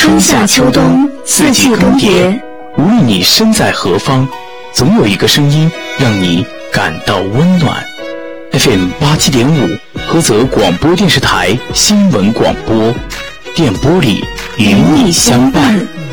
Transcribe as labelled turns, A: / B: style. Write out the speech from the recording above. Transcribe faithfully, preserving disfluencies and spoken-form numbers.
A: 春夏秋冬，四季更迭。
B: 无论你身在何方，总有一个声音让你感到温暖。F M 八七点五，菏泽广播电视台新闻广播，电波里与你相伴。